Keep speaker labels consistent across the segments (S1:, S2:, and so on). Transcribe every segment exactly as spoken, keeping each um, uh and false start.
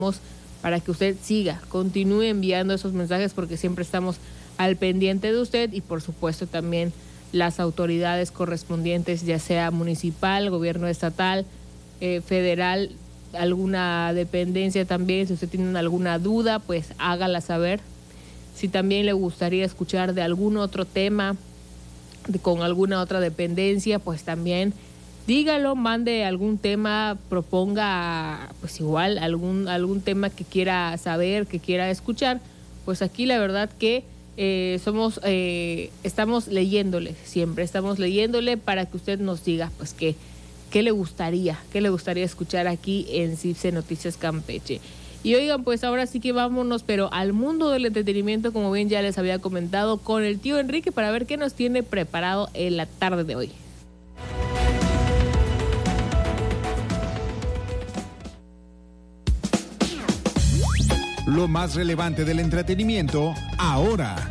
S1: para que usted siga, continúe enviando esos mensajes porque siempre estamos al pendiente de usted y por supuesto también las autoridades correspondientes, ya sea municipal, gobierno estatal, eh, federal, alguna dependencia también, si usted tiene alguna duda, pues hágala saber. Si también le gustaría escuchar de algún otro tema, de, con alguna otra dependencia, pues también dígalo, mande algún tema, proponga pues igual algún, algún tema que quiera saber, que quiera escuchar. Pues aquí la verdad que eh, somos, eh, estamos leyéndole siempre, estamos leyéndole para que usted nos diga pues que qué le gustaría, qué le gustaría escuchar aquí en CIPSE Noticias Campeche. Y oigan, pues ahora sí que vámonos, pero al mundo del entretenimiento, como bien ya les había comentado, con el tío Enrique para ver qué nos tiene preparado en la tarde de hoy.
S2: Lo más relevante del entretenimiento ahora.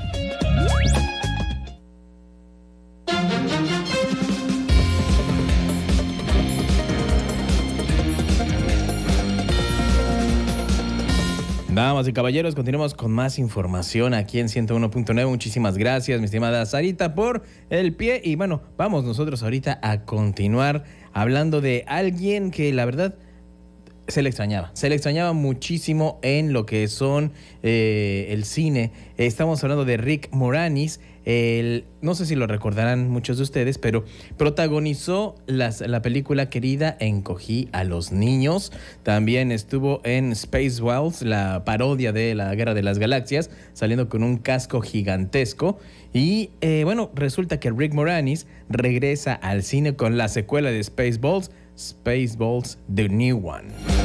S3: Damas y caballeros, continuamos con más información aquí en ciento uno punto nueve. Muchísimas gracias, mi estimada Sarita, por el pie. Y bueno, vamos nosotros ahorita a continuar hablando de alguien que la verdad se le extrañaba. Se le extrañaba muchísimo en lo que son eh, el cine. Estamos hablando de Rick Moranis. El, no sé si lo recordarán muchos de ustedes, pero protagonizó las, la película querida Encogí a los niños. También estuvo en Spaceballs, la parodia de la Guerra de las Galaxias, saliendo con un casco gigantesco. Y eh, bueno, resulta que Rick Moranis regresa al cine con la secuela de Spaceballs, Spaceballs The New One.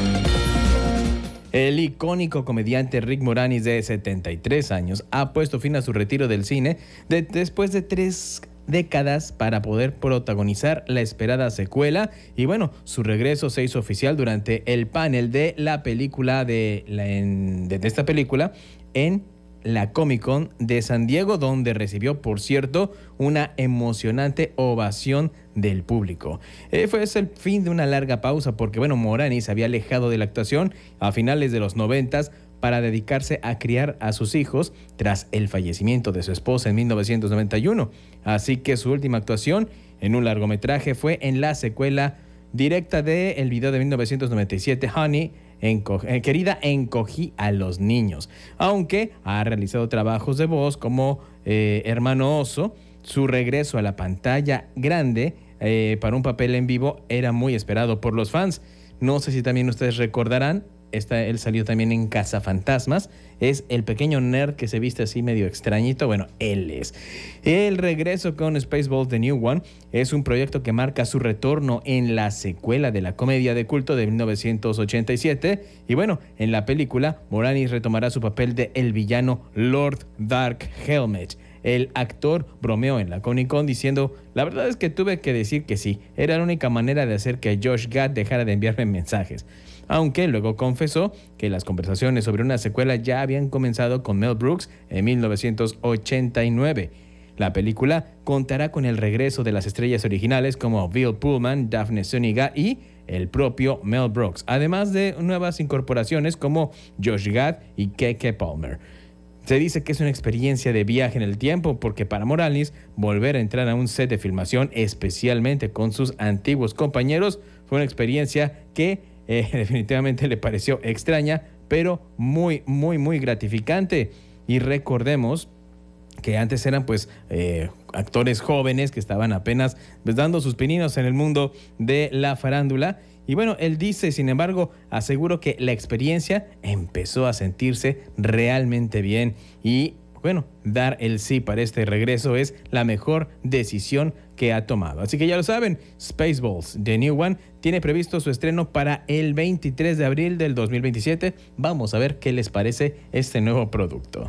S3: El icónico comediante Rick Moranis, de setenta y tres años, ha puesto fin a su retiro del cine de, después de tres décadas para poder protagonizar la esperada secuela. Y bueno, su regreso se hizo oficial durante el panel de la película de, la, en, de, de esta película en la Comic Con de San Diego, donde recibió, por cierto, una emocionante ovación del público. Eh, fue ese el fin de una larga pausa porque, bueno, Moranis había alejado de la actuación a finales de los noventas para dedicarse a criar a sus hijos tras el fallecimiento de su esposa en mil novecientos noventa y uno. Así que su última actuación en un largometraje fue en la secuela directa del video de mil novecientos noventa y siete, Honey, Enco- eh, querida, Encogí a los niños. Aunque ha realizado trabajos de voz como eh, Hermano Oso, su regreso a la pantalla grande eh, para un papel en vivo era muy esperado por los fans. No sé si también ustedes recordarán, esta, él salió también en Cazafantasmas. Es el pequeño nerd que se viste así medio extrañito. Bueno, él es. El regreso con Spaceballs The New One es un proyecto que marca su retorno en la secuela de la comedia de culto de mil novecientos ochenta y siete. Y bueno, en la película, Moranis retomará su papel de el villano Lord Dark Helmet. El actor bromeó en la Comic Con diciendo: la verdad es que tuve que decir que sí, era la única manera de hacer que Josh Gad dejara de enviarme mensajes. Aunque luego confesó que las conversaciones sobre una secuela ya habían comenzado con Mel Brooks en mil novecientos ochenta y nueve. La película contará con el regreso de las estrellas originales como Bill Pullman, Daphne Zúñiga y el propio Mel Brooks, además de nuevas incorporaciones como Josh Gad y Keke Palmer. Se dice que es una experiencia de viaje en el tiempo porque para Moranis volver a entrar a un set de filmación, especialmente con sus antiguos compañeros, fue una experiencia que eh, definitivamente le pareció extraña, pero muy, muy, muy gratificante. Y recordemos que antes eran pues eh, actores jóvenes que estaban apenas pues, dando sus pininos en el mundo de la farándula. Y bueno, él dice, sin embargo, aseguró que la experiencia empezó a sentirse realmente bien y bueno, dar el sí para este regreso es la mejor decisión que ha tomado. Así que ya lo saben, Spaceballs The New One tiene previsto su estreno para el veintitrés de abril del dos mil veintisiete. Vamos a ver qué les parece este nuevo producto.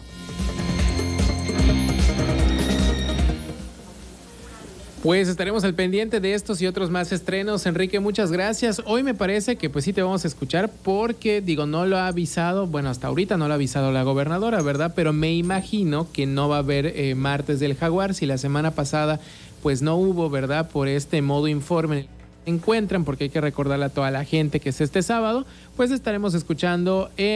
S4: Pues estaremos al pendiente de estos y otros más estrenos. Enrique, muchas gracias. Hoy me parece que pues sí te vamos a escuchar porque, digo, no lo ha avisado, bueno, hasta ahorita no lo ha avisado la gobernadora, ¿verdad? Pero me imagino que no va a haber eh, martes del Jaguar si la semana pasada pues no hubo, ¿verdad? Por este modo informe encuentran, porque hay que recordarle a toda la gente que es este sábado, pues estaremos escuchando en